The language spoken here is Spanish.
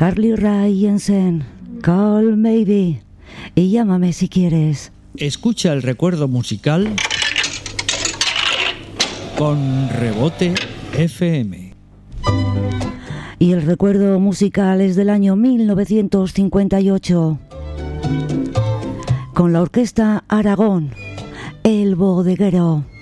Carly Rae Jepsen, Call Maybe y Llámame si quieres. Escucha el recuerdo musical con Rebote FM. Y el recuerdo musical es del año 1958, con la orquesta Aragón, El Bodeguero.